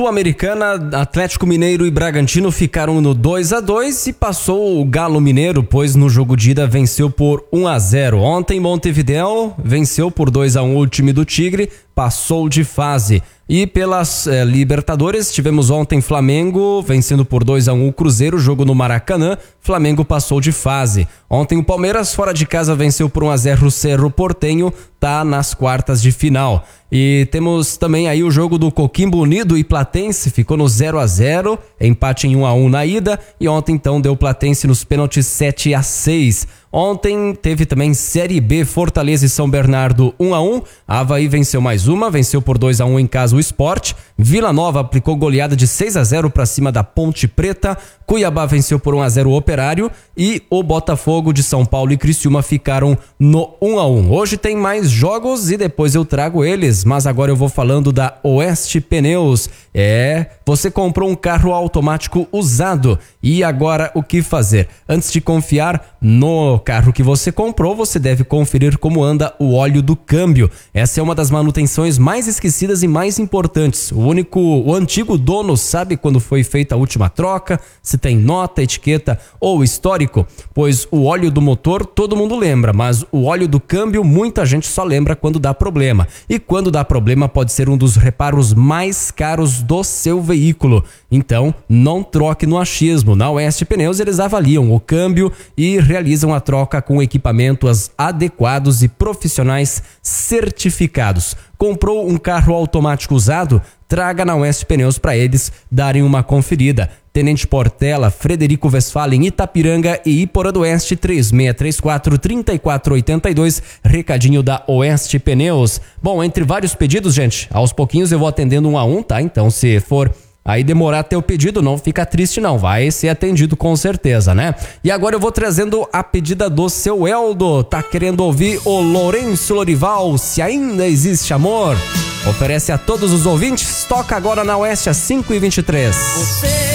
Sul-Americana, Atlético Mineiro e Bragantino ficaram no 2-2 e passou o Galo Mineiro, pois no jogo de ida venceu por 1-0. Ontem Montevideo venceu por 2-1 o time do Tigre, passou de fase. E pelas Libertadores, tivemos ontem Flamengo vencendo por 2-1 o Cruzeiro, jogo no Maracanã, Flamengo passou de fase. Ontem o Palmeiras fora de casa venceu por 1-0 o Cerro Porteño, tá nas quartas de final. E temos também aí o jogo do Coquimbo Unido e Platense, ficou no 0-0, empate em 1-1 na ida, e ontem então deu Platense nos pênaltis 7-6. Ontem teve também Série B, Fortaleza e São Bernardo 1-1, Avaí venceu mais uma, venceu por 2-1 em casa o Sport, Vila Nova aplicou goleada de 6-0 para cima da Ponte Preta, Cuiabá venceu por 1-0 o Operário e o Botafogo de São Paulo e Criciúma ficaram no 1-1. Hoje tem mais jogos e depois eu trago eles, mas agora eu vou falando da Oeste Pneus. Você comprou um carro automático usado e agora o que fazer? Antes de confiar no carro que você comprou, você deve conferir como anda o óleo do câmbio. Essa é uma das manutenções mais esquecidas e mais importantes. O antigo dono sabe quando foi feita a última troca, se tem nota, etiqueta ou histórico, pois o óleo do motor todo mundo lembra, mas o óleo do câmbio muita gente só lembra quando dá problema. E quando dá problema pode ser um dos reparos mais caros do seu veículo. Então, não troque no achismo. Na Oeste Pneus eles avaliam o câmbio e realizam a troca com equipamentos adequados e profissionais certificados. Comprou um carro automático usado? Traga na Oeste Pneus para eles darem uma conferida. Tenente Portela, Frederico Westphalen, Itapiranga e Iporã do Oeste, 3634-3482, recadinho da Oeste Pneus. Bom, entre vários pedidos, gente, aos pouquinhos eu vou atendendo um a um, tá? Então, se for aí demorar teu pedido, não fica triste não, vai ser atendido com certeza, né? E agora eu vou trazendo a pedida do seu Eldo, tá querendo ouvir o Lourenço Lorival, Se Ainda Existe Amor? Oferece a todos os ouvintes, toca agora na Oeste às 5h23.